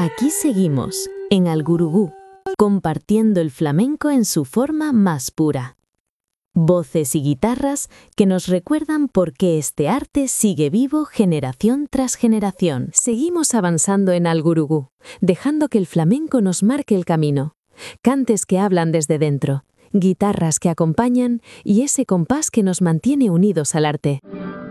Aquí seguimos, en Algurugú, compartiendo el flamenco en su forma más pura. Voces y guitarras que nos recuerdan por qué este arte sigue vivo generación tras generación. Seguimos avanzando en Algurugú, dejando que el flamenco nos marque el camino. Cantes que hablan desde dentro, guitarras que acompañan y ese compás que nos mantiene unidos al arte.